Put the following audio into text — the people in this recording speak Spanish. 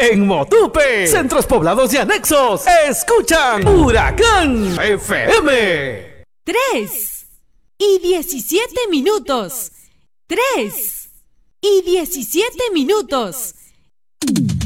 En Motupe, centros poblados y anexos, escuchan Huracán FM. 3:17. 3:17.